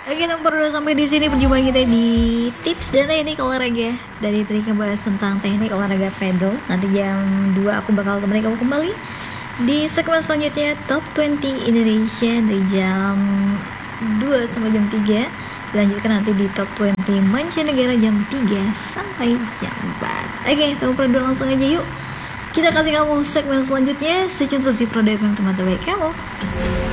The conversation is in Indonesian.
Oke, nomor 2 sampai di sini perjumpaan kita di tips dan teknik olahraga. Dari tadi ngebahas tentang teknik olahraga pedal. Nanti jam 2 aku bakal temani kamu kembali di segmen selanjutnya Top 20 Indonesia dari jam 2 sampai jam 3. Dilanjutkan nanti di Top 20 mancanegara jam 3 sampai jam 4. Oke, kamu berdua langsung aja yuk. Kita kasih kamu segmen selanjutnya. Stay tune terus di Pro FM, teman terbaik kamu.